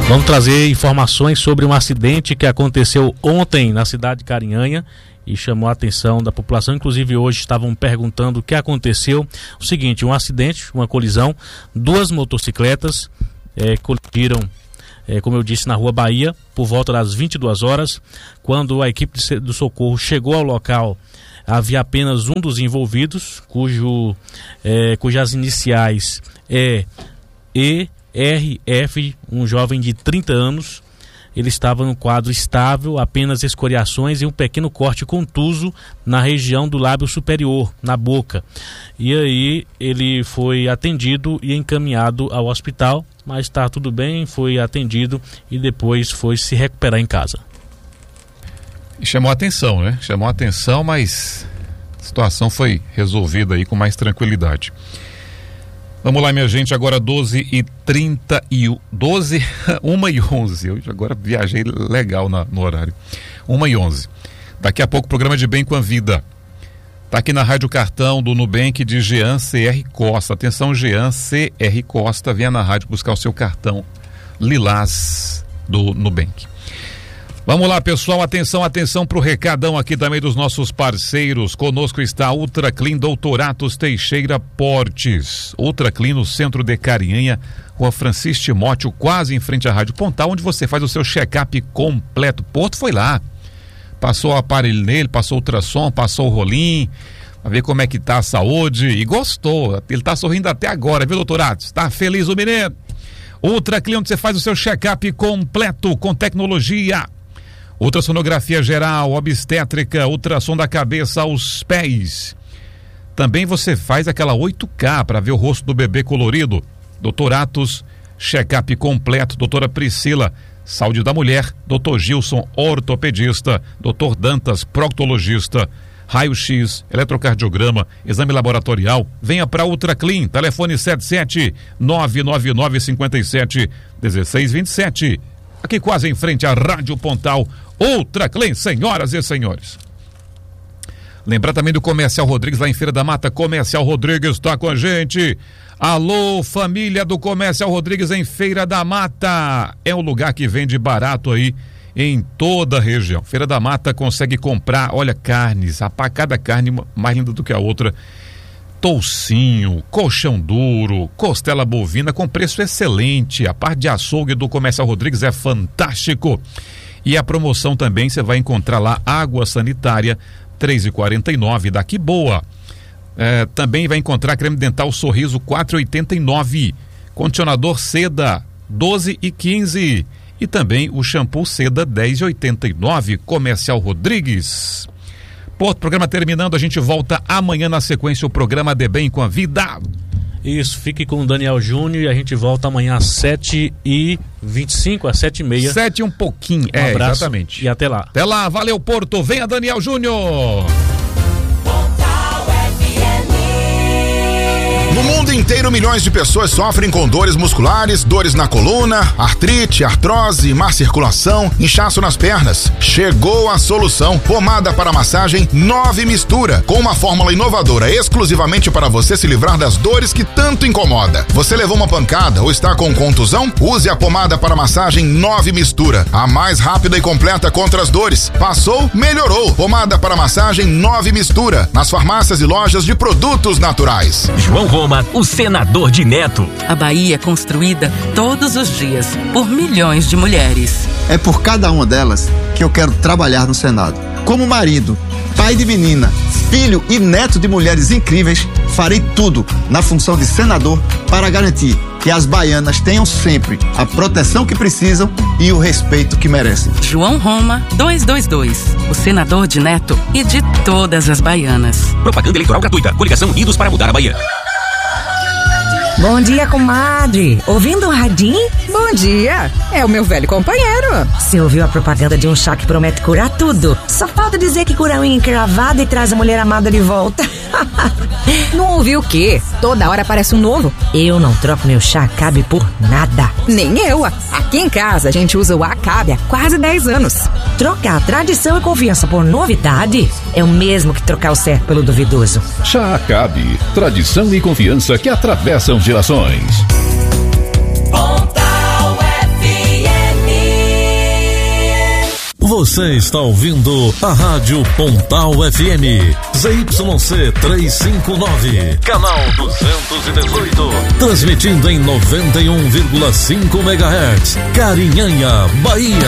Vamos trazer informações sobre um acidente que aconteceu ontem na cidade de Carinhanha e chamou a atenção da população. Inclusive hoje estavam perguntando o que aconteceu. O seguinte, um acidente, uma colisão, duas motocicletas colidiram, como eu disse, na Rua Bahia, por volta das 22 horas. Quando a equipe do socorro chegou ao local, havia apenas um dos envolvidos, cujas iniciais é ERF, um jovem de 30 anos. Ele estava no quadro estável, apenas escoriações e um pequeno corte contuso na região do lábio superior, na boca. E aí ele foi atendido e encaminhado ao hospital, mas está tudo bem, foi atendido e depois foi se recuperar em casa. E chamou a atenção, né? Chamou a atenção, mas a situação foi resolvida aí com mais tranquilidade. Vamos lá, minha gente, agora 1h11. Eu agora viajei legal no horário. 1h11. Daqui a pouco, programa de Bem com a Vida. Tá aqui na Rádio Cartão do Nubank de Jean CR Costa. Atenção, Jean CR Costa, venha na rádio buscar o seu cartão lilás do Nubank. Vamos lá, pessoal, atenção pro recadão aqui também dos nossos parceiros. Conosco está a Ultra Clean Dr. Atos Teixeira Portes. Ultra Clean no centro de Carinhanha, Rua Francisco Timóteo, quase em frente à Rádio Pontal, onde você faz o seu check-up completo. Porto foi lá, passou o aparelho nele, passou o ultrassom, passou o rolinho, pra ver como é que tá a saúde e gostou. Ele tá sorrindo até agora, viu, doutor Atos? Tá feliz o menino? Ultra Clean, onde você faz o seu check-up completo com tecnologia. Ultrassonografia geral, obstétrica, ultrassom da cabeça aos pés. Também você faz aquela 8K para ver o rosto do bebê colorido. Doutor Atos, check-up completo. Doutora Priscila, saúde da mulher. Doutor Gilson, ortopedista. Doutor Dantas, proctologista. Raio-X, eletrocardiograma, exame laboratorial. Venha para Ultra Clean, telefone 77-999-57-1627. Aqui quase em frente à Rádio Pontal. Ultra Clean, senhoras e senhores. Lembrar também do Comercial Rodrigues lá em Feira da Mata. Comercial Rodrigues está com a gente. Alô, família do Comercial Rodrigues em Feira da Mata. É um lugar que vende barato aí em toda a região. Feira da Mata consegue comprar, olha, carnes, cada carne mais linda do que a outra. Toucinho, colchão duro, costela bovina com preço excelente. A parte de açougue do Comercial Rodrigues é fantástico. E a promoção também você vai encontrar lá água sanitária R$3,49 daqui boa. Também vai encontrar creme dental Sorriso R$4,89, condicionador Seda R$12,15 e também o shampoo Seda R$10,89. Comercial Rodrigues. Programa terminando, a gente volta amanhã na sequência o programa De Bem com a Vida. Isso, fique com o Daniel Júnior e a gente volta amanhã às 7h25, às 7h30. 7 um pouquinho, abraço, exatamente. E até lá. Até lá, valeu Porto, venha Daniel Júnior. No mundo inteiro, milhões de pessoas sofrem com dores musculares, dores na coluna, artrite, artrose, má circulação, inchaço nas pernas. Chegou a solução. Pomada para massagem 9 Mistura, com uma fórmula inovadora exclusivamente para você se livrar das dores que tanto incomoda. Você levou uma pancada ou está com contusão? Use a pomada para massagem 9 Mistura, a mais rápida e completa contra as dores. Passou, melhorou. Pomada para massagem 9 Mistura, nas farmácias e lojas de produtos naturais. João Roma, o senador de Neto. A Bahia é construída todos os dias por milhões de mulheres. É por cada uma delas que eu quero trabalhar no Senado. Como marido, pai de menina, filho e neto de mulheres incríveis, farei tudo na função de senador para garantir que as baianas tenham sempre a proteção que precisam e o respeito que merecem. João Roma, 222, o senador de Neto e de todas as baianas. Propaganda eleitoral gratuita. Coligação Unidos para mudar a Bahia. Bom dia, comadre. Ouvindo o radinho? Bom dia. É o meu velho companheiro. Você ouviu a propaganda de um chá que promete curar tudo? Só falta dizer que cura a unha encravada e traz a mulher amada de volta. Não ouviu o quê? Toda hora aparece um novo. Eu não troco meu chá Acabe por nada. Nem eu. Aqui em casa a gente usa o Acabe há quase 10 anos. Trocar tradição e confiança por novidade é o mesmo que trocar o certo pelo duvidoso. Chá Acabe, tradição e confiança que atravessam gerações. Pontal FM. Você está ouvindo a Rádio Pontal FM, ZYC 359, canal 218, transmitindo em 91,5 MHz, Carinhanha, Bahia.